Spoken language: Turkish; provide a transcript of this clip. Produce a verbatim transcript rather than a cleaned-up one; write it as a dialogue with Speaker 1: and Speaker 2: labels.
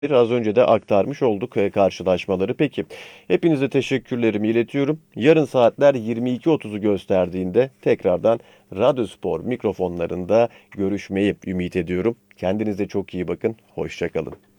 Speaker 1: Az önce de aktarmış olduk e, karşılaşmaları. Peki, hepinize teşekkürlerimi iletiyorum. Yarın saatler yirmi iki otuzu gösterdiğinde tekrardan Radyospor mikrofonlarında görüşmeyi ümit ediyorum. Kendinize çok iyi bakın. Hoşça kalın.